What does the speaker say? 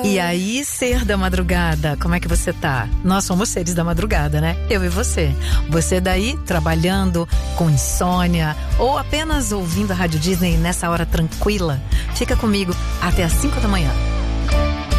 E aí, ser da madrugada, como é que você tá? Nós somos seres da madrugada, né? Eu e você. Você daí, trabalhando com insônia ou apenas ouvindo a Rádio Disney nessa hora tranquila. Fica comigo até às 5 da manhã.